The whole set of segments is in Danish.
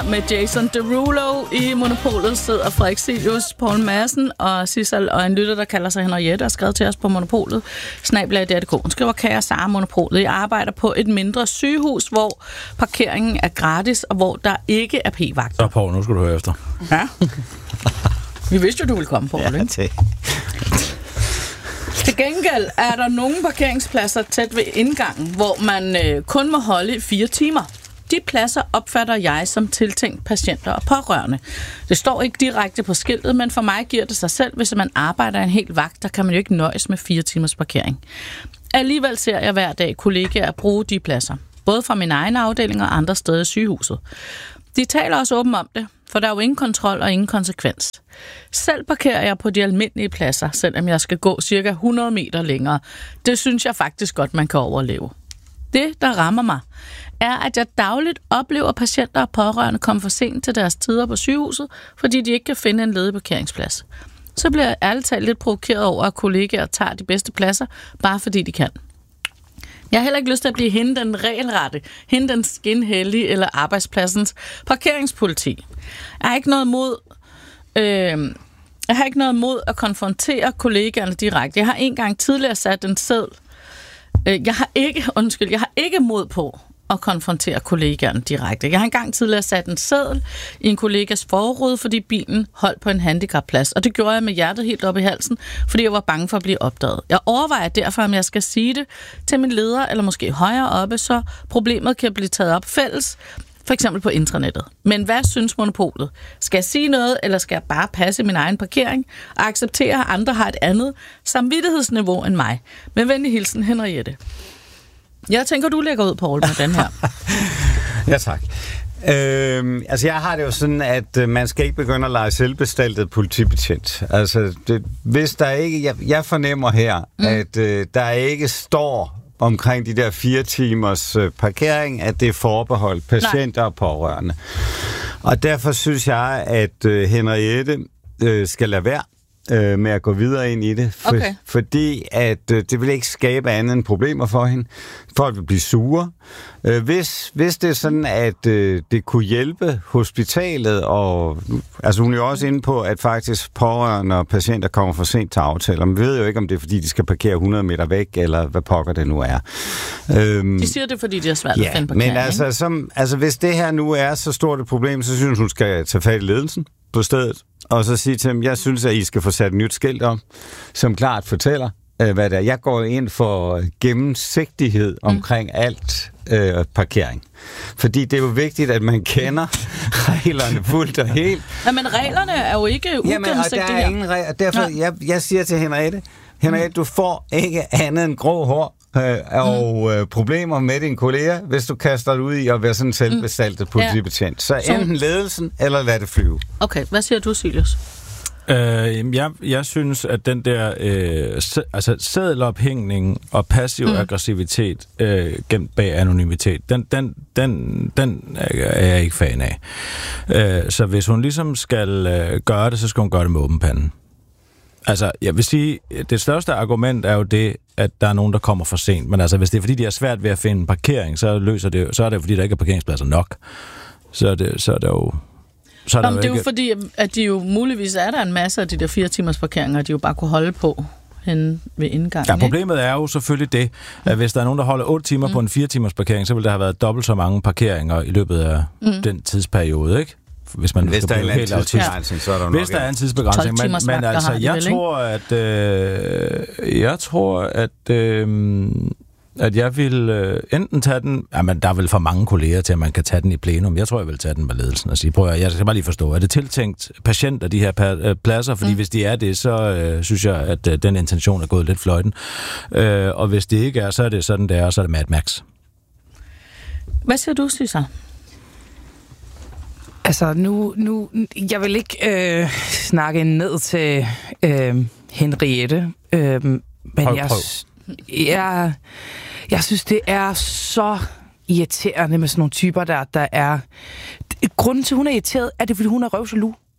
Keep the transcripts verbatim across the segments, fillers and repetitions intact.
Med Jason Derulo i Monopolet sidder Frederik Cilius, Poul Madsen og Sissel, og en lytter, der kalder sig Henriette, og skrevet til os på Monopolet. Snabel-a punktum d k. Hun skriver, kære Sara Monopolet, jeg arbejder på et mindre sygehus, hvor parkeringen er gratis, og hvor der ikke er p-vagter. Så Poul, nu skal du høre efter. Ja. Vi vidste jo, du ville komme, Poul. Ja, til. Til gengæld er der nogle parkeringspladser tæt ved indgangen, hvor man øh, kun må holde i fire timer. De pladser opfatter jeg som tiltænkt patienter og pårørende. Det står ikke direkte på skiltet, men for mig giver det sig selv, hvis man arbejder en hel vagt, der kan man jo ikke nøjes med fire timers parkering. Alligevel ser jeg hver dag kollegaer bruge de pladser, både fra min egen afdeling og andre steder i sygehuset. De taler også åbent om det, for der er jo ingen kontrol og ingen konsekvens. Selv parkerer jeg på de almindelige pladser, selvom jeg skal gå cirka hundrede meter længere. Det synes jeg faktisk godt, man kan overleve. Det, der rammer mig, er, at jeg dagligt oplever patienter og pårørende komme for sent til deres tider på sygehuset, fordi de ikke kan finde en ledig parkeringsplads. Så bliver jeg ærligt talt lidt provokeret over, at kollegaer tager de bedste pladser, bare fordi de kan. Jeg har heller ikke lyst til at blive hende den regelrette, hende den skinhellige eller arbejdspladsens parkeringspoliti. Jeg har ikke noget mod, øh, jeg har ikke noget mod at konfrontere kollegaerne direkte. Jeg har engang tidligere sat en seddel. Jeg har ikke, undskyld, jeg har ikke mod på at konfrontere kollegaerne direkte. Jeg har engang tidligere sat en seddel i en kollegas forrude, fordi bilen holdt på en handicapplads, og det gjorde jeg med hjertet helt op i halsen, fordi jeg var bange for at blive opdaget. Jeg overvejer derfor, om jeg skal sige det til min leder, eller måske højere oppe, så problemet kan blive taget op fælles, for eksempel på intranettet. Men hvad synes Monopolet? Skal jeg sige noget, eller skal jeg bare passe min egen parkering og acceptere, at andre har et andet samvittighedsniveau end mig? Med venlig hilsen, Henriette. Jeg tænker, du lægger ud, Poul, med den her. Ja, tak. Øhm, altså, jeg har det jo sådan, at øh, man skal ikke begynde at lege selvbestaltet politibetjent. Altså, det, hvis der ikke... Jeg, jeg fornemmer her, mm. at øh, der ikke står omkring de der fire timers øh, parkering, at det er forbeholdt patienter Nej. og pårørende. Og derfor synes jeg, at øh, Henriette øh, skal lade være øh, med at gå videre ind i det, for, okay. fordi at øh, det vil ikke skabe andet end problemer for hende. Folk vil blive sure. Øh, hvis, hvis det er sådan, at øh, det kunne hjælpe hospitalet, og altså hun er jo også inde på, at faktisk pårørende og patienter kommer for sent til aftaler. Man ved jo ikke, om det er, fordi de skal parkere hundrede meter væk, eller hvad pokker det nu er. Øhm, de siger det, fordi det er svært ja, at finde parkering. Men altså, som, altså, hvis det her nu er så stort et problem, så synes hun skal tage fat i ledelsen på stedet, og så sige til dem, jeg synes, at I skal få sat et nyt skilt op, som klart fortæller, øh, hvad det er. Jeg går ind for gennemsigtighed omkring mm. alt øh, parkering. Fordi det er jo vigtigt, at man kender reglerne fuldt og helt. Ja, men reglerne er jo ikke ugennemsigtige her. Ingen regler. Derfor, jeg, jeg siger til Henriette, Henriette, mm. du får ikke andet end grå hår øh, og mm. øh, problemer med dine kolleger, hvis du kaster dig ud i at være sådan en selvbestaltet politibetjent. Så enten ledelsen, eller lad det flyve. Okay, hvad siger du, Silius? Øh, jeg, jeg synes, at den der øh, sæ, altså sædelophængning og passiv mm. aggressivitet øh, gemt bag anonymitet, den, den, den, den er jeg ikke fan af. Øh, så hvis hun ligesom skal øh, gøre det, så skal hun gøre det med åben panden. Altså, jeg vil sige, det største argument er jo det, at der er nogen, der kommer for sent. Men altså, hvis det er fordi, de er svært ved at finde parkering, så løser det, så er det jo fordi, der ikke er parkeringspladser nok. Så er det, så er det jo... Så er Jamen, det er ikke... jo fordi, at de jo muligvis er der en masse af de der fire timers parkeringer, de jo bare kunne holde på henne ved indgangen. Ja, problemet er jo selvfølgelig det, at hvis der er nogen, der holder otte timer mm. på en fire timers parkering, så vil der have været dobbelt så mange parkeringer i løbet af mm. den tidsperiode, ikke? Hvis man hvis der er en tidsbegrænsning, så er der nok. Hvis der er en tidsbegrænsning, men, men altså, jeg vel, tror, at øh, jeg tror, at øh, at jeg vil øh, enten tage den, jamen der er vel for mange kolleger til, at man kan tage den i plenum. Jeg tror, jeg vil tage den med ledelsen og sige, prøv at, jeg skal bare lige forstå, er det tiltænkt patienter, de her pa- øh, pladser? Fordi mm. hvis de er det, så øh, synes jeg, at øh, den intention er gået lidt fløjten. Øh, og hvis det ikke er, så er det sådan, det er, og så er det Mad Max. Hvad siger du, Sissel? Altså, nu, nu, jeg vil ikke øh, snakke ned til øh, Henriette, øh, men prøv, jeg, prøv. jeg, jeg synes, det er så irriterende med sådan nogle typer, der, der er... Grunden til, hun er irriteret, er det, fordi hun er røvsjaloux.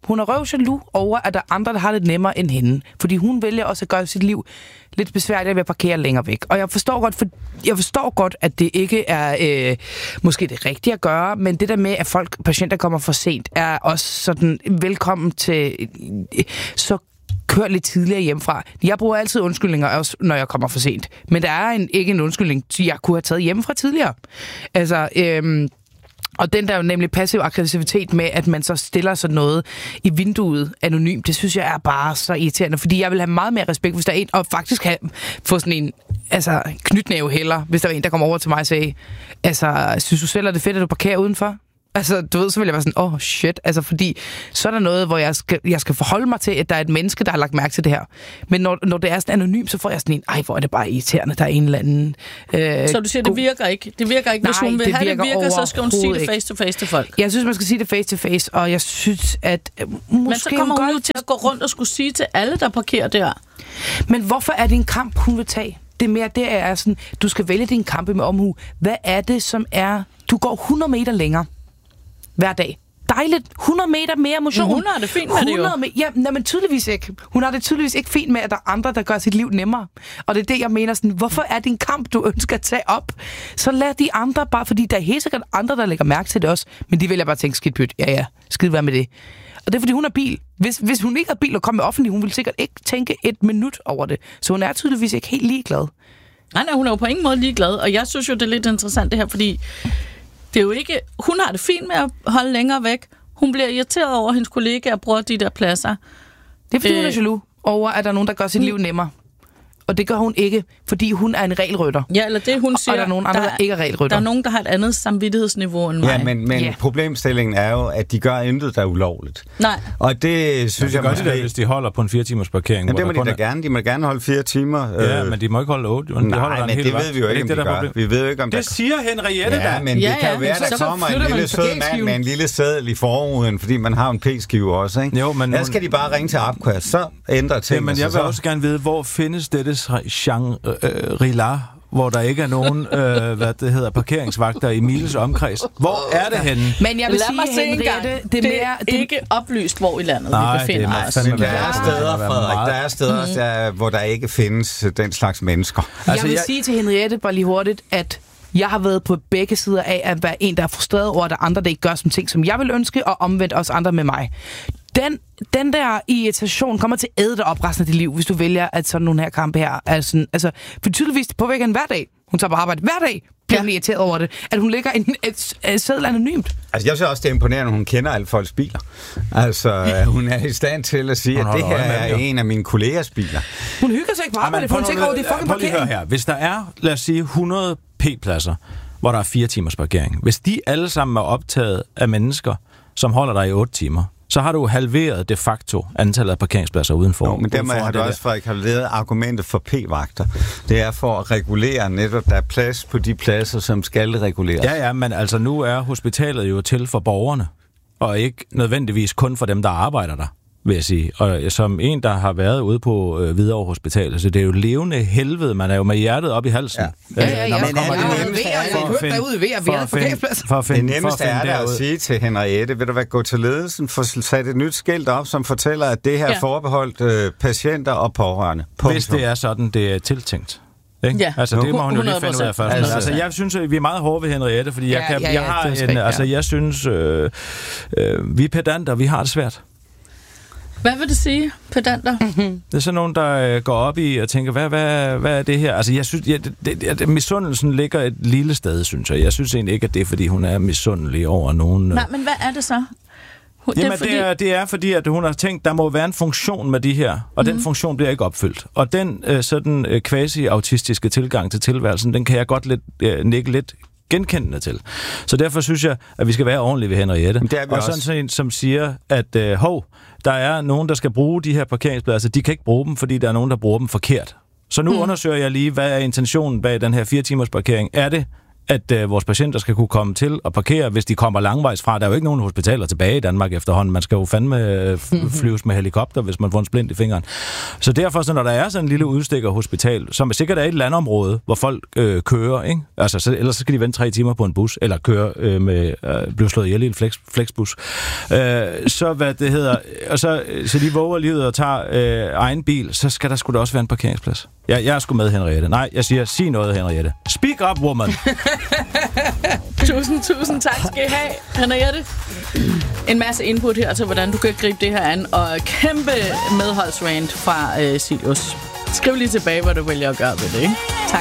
Hun er røvjaloux over, at der er andre, der har det nemmere end hende. Fordi hun vælger også at gøre sit liv lidt besværligt ved at parkere længere væk. Og jeg forstår godt, for, jeg forstår godt at det ikke er øh, måske det rigtige at gøre, men det der med, at folk, patienter kommer for sent, er også sådan velkommen til øh, så kør lidt tidligere hjemmefra. Jeg bruger altid undskyldninger, også når jeg kommer for sent. Men der er en, ikke en undskyldning, jeg kunne have taget hjemmefra tidligere. Altså, øhm, og den der jo nemlig passiv aggressivitet med, at man så stiller sådan noget i vinduet anonymt, det synes jeg er bare så irriterende, fordi jeg vil have meget mere respekt, hvis der er en, og faktisk have, få sådan en altså, knytnæve heller, hvis der var en, der kommer over til mig og sagde, altså, synes du selv, at det er fedt, at du parkerer udenfor? Altså, du ved, så vil jeg være sådan, åh, oh, shit. Altså, fordi så er der noget, hvor jeg skal, jeg skal forholde mig til, at der er et menneske, der har lagt mærke til det her. Men når, når det er sådan anonymt, så får jeg sådan en, ej, hvor er det bare irriterende, der er en eller anden... Øh, så du siger, det virker ikke? Det virker ikke. Hvis Nej, hun vil det have det virker, så skal hun sige det ikke. face to face til folk. Jeg synes, man skal sige det face to face, og jeg synes, at øh, måske... Men så kommer hun, hun godt... jo til at gå rundt og skulle sige til alle, der parkerer der. Men hvorfor er det en kamp, hun vil tage? Det er mere, det er sådan, du skal vælge din kampe med omhu. Hvad er det, som er... Du går hundrede meter længere hver dag. Dejligt. hundrede meter mere motion. Men hun har det fint med det jo. Me- ja, nej, men tydeligvis ikke. Hun har det tydeligvis ikke fint med, at der er andre, der gør sit liv nemmere. Og det er det, jeg mener sådan, hvorfor er det en kamp, du ønsker at tage op? Så lad de andre bare, fordi der er helt sikkert andre, der lægger mærke til det også, men de vælger bare at tænke, skidt pyt, ja ja, skid være med det. Og det er, fordi hun har bil. Hvis, hvis hun ikke har bil og kommer med offentlig, hun vil sikkert ikke tænke et minut over det. Så hun er tydeligvis ikke helt ligeglad. Nej, nej, hun er jo på ingen måde ligeglad, og jeg synes jo, det er lidt interessant det her, fordi det er jo ikke... Hun har det fint med at holde længere væk. Hun bliver irriteret over, at hendes kollegaer bruger de der pladser. Det er, fordi øh, hun er jaloux over, at der er nogen, der gør sit liv nemmere. Og det gør hun ikke, fordi hun er en regelrytter. Ja, eller det hun siger... Og der er nogen andre, der, der ikke er regelrytter. Der er nogen, der har et andet samvittighedsniveau end mig. Ja, men, men yeah. problemstillingen er jo, at de gør intet, der er ulovligt. Nej. Og det synes ja, jeg gør måske... de der, hvis de holder på en fire timers parkering. Men det må de da er... gerne. De må gerne holde fire timer. Ja, øh... men de må ikke holde otte. De Nej, men det ved vi jo ikke, om de gør. Vi ved jo ikke, om det der... siger Henriette ja, der. men ja, det kan ja, jo være, der så kommer en lille sød mand med en lille seddel i forruden, fordi man har en p-skive også, ikke? Jo, men... Der skal de bare ringe til Apquas, så ændrer tingene. Men jeg vil også gerne vide, hvor findes dette Shangri-La, hvor der ikke er nogen øh, hvad det hedder, parkeringsvagter i miles omkreds. Hvor er det henne? Men jeg vil Lad sige, mig se Henriette, det, det, det mere, er det... ikke oplyst, hvor i landet Nej, vi befinder os. Men der er steder, Frederik, der er steder, mm. der, hvor der ikke findes den slags mennesker. Jeg altså, vil jeg... sige til Henriette, bare lige hurtigt, at jeg har været på begge sider af at være en, der er frustreret over, at der er andre, der ikke gør som ting, som jeg vil ønske, og omvendt også andre med mig. Den, den der irritation kommer til at æde dig op resten af dit liv, hvis du vælger, at sådan nogle her kampe her er sådan, altså, for tydeligvis påvirker hende hver dag. Hun tager på arbejde hver dag, bliver ja. hun irriteret over det, at hun lægger en, et, et seddel anonymt. Altså, jeg synes også, det er imponerende, at hun kender alle folks biler. Altså, hun er i stand til at sige, at det her er en af mine kollegers biler. Hun hygger sig ikke på arbejde, for hun tænker over, det er fucking parkering. Her. Hvis der er, lad os sige, hundrede p-pladser, hvor der er fire timers parkering, hvis de alle sammen er optaget af mennesker, som holder dig i otte timer, så har du halveret de facto antallet af parkeringspladser udenfor. Jo, men dermed har du også Frederik halveret argumentet for p-vagter. Det er for at regulere netop, der er plads på de pladser, som skal reguleres. Ja, ja, men altså nu er hospitalet jo til for borgerne, og ikke nødvendigvis kun for dem, der arbejder der, vil jeg sige. Og som en, der har været ude på øh, Hvidovre Hospital, så det er jo levende helvede, man er jo med hjertet op i halsen. Ja, ja, ja. ja. Men er det nemmeste er det nemmeste er der at sige til Henriette, vil du hvad, gå til ledelsen, få sat et nyt skilt op, som fortæller, at det her er forbeholdt øh, patienter og pårørende. Hvis det er sådan, det er tiltænkt. Ikke? Ja, altså det må hun jo lige finde ud af først. Altså, altså jeg synes, at vi er meget hårde ved Henriette, fordi jeg ja, kan, ja, ja, jeg har respekt, en, ja. altså jeg synes, øh, øh, vi er pedanter, vi har det svært. Hvad vil det sige, pedanter? Mm-hmm. Det er sådan nogen, der øh, går op i og tænker, hvad, hvad, hvad er det her? Altså, jeg synes, ja, det, det, det, misundelsen ligger et lille sted, synes jeg. Jeg synes egentlig ikke, at det er, fordi hun er misundelig over nogen. Nej, men hvad er det så? Hun, Jamen, det, er fordi... det, er, det er fordi, at hun har tænkt, der må være en funktion med de her, og mm. den funktion bliver ikke opfyldt. Og den øh, sådan øh, quasi-autistiske tilgang til tilværelsen, den kan jeg godt lidt, øh, nikke lidt genkendende til. Så derfor synes jeg, at vi skal være ordentlige ved Henriette. Og sådan sådan en, som siger, at øh, hov, der er nogen, der skal bruge de her parkeringspladser. De kan ikke bruge dem, fordi der er nogen, der bruger dem forkert. Så nu mm. undersøger jeg lige, hvad er intentionen bag den her fire timers parkering. Er det at øh, vores patienter skal kunne komme til at parkere, hvis de kommer langvejs fra. Der er jo ikke nogen hospitaler tilbage i Danmark efterhånden. Man skal jo fandme øh, flyves med helikopter, hvis man får en splint i fingeren. Så derfor, så når der er sådan en lille udstikker hospital, som er sikkert er et landområde, hvor folk øh, kører, ikke? Altså, så, ellers så skal de vente tre timer på en bus, eller køre øh, med, øh, blive slået ihjel i en flex, flexbus. Øh, så hvad det hedder, og så, så de våger livet og tager øh, egen bil, så skal der sgu da også være en parkeringsplads. Jeg, jeg er sgu med, Henriette. Nej, jeg siger, sig noget, Henriette. Speak up, woman! Tusind, tusind tak skal I have, Henriette. En masse input her til, hvordan du kan gribe det her an, og kæmpe medholdsrand fra øh, Silius. Skriv lige tilbage, hvad du vælger at gøre ved det, ikke? Tak.